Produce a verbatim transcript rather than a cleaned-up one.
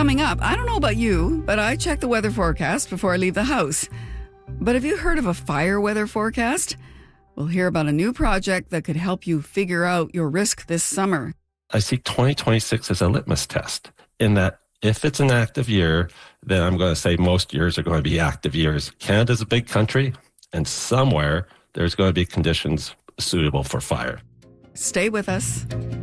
Coming up, I don't know about you, but I check the weather forecast before I leave the house. But have you heard of a fire weather forecast? We'll hear about a new project that could help you figure out your risk this summer. I see twenty twenty-six as a litmus test in that if it's an active year, then I'm going to say most years are going to be active years. Canada's a big country, and somewhere there's going to be conditions suitable for fire. Stay with us.